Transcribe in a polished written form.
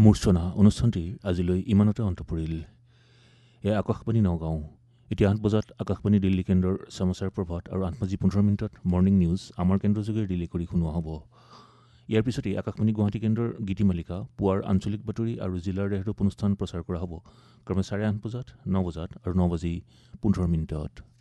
মূৰ্ছনা অনুষ্ঠানটি আজিলৈ ইমানতে অন্ত পৰিল। এয়া আকাশবাণী নগাঁও। এতিয়া 8 বজাত আকাশবাণী দিল্লী কেন্দ্ৰৰ সমাচাৰ প্ৰভাত আৰু 8:15 মৰ্ণিং নিউজ আমাৰ কেন্দ্ৰযোগে ৰিলে কৰি শুনোৱা হ'ব। ইয়াৰ পিছতেই আকাশবাণী গুৱাহাটী কেন্দ্ৰৰ গীতিমালিকা, পুৱাৰ আঞ্চলিক বাতৰি আৰু জিলাৰ ৰেহৰূপ অনুষ্ঠান প্ৰচাৰ কৰা হ'ব ক্ৰমে 8:30 বজাত, 9 বজাত আৰু 9:15।